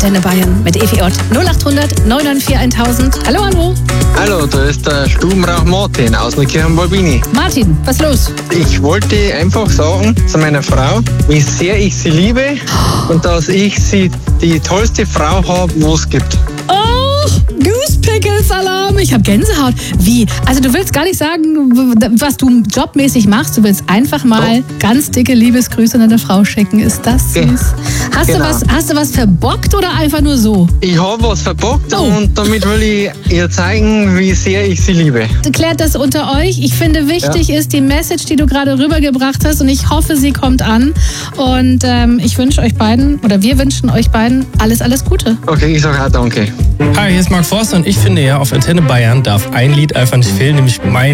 Antenne Bayern mit Evi Ott. 0800 994 1000. Hallo, hallo. Hallo, da ist der Stubenrauch Martin aus Neukirchen-Balbini. Martin, was ist los? Ich wollte einfach sagen zu meiner Frau, wie sehr ich sie liebe und dass ich sie die tollste Frau habe, wo es gibt. Oh, Goose Pickles Alarm. Ich habe Gänsehaut. Wie? Also du willst gar nicht sagen, was du jobmäßig machst. Du willst einfach mal ganz dicke Liebesgrüße an deine Frau schicken. Ist das süß? Genau. Hast du was verbockt oder einfach nur so? Ich habe was verbockt und damit will ich ihr zeigen, wie sehr ich sie liebe. Klärt das unter euch. Ich finde, wichtig ist die Message, die du gerade rübergebracht hast, und ich hoffe, sie kommt an. Und ich wünsche euch beiden, oder wir wünschen euch beiden alles Gute. Okay, ich sage auch danke. Hi, hier ist Mark Forster und ich finde ja, auf Antenne Bayern darf ein Lied einfach nicht fehlen, nämlich Mein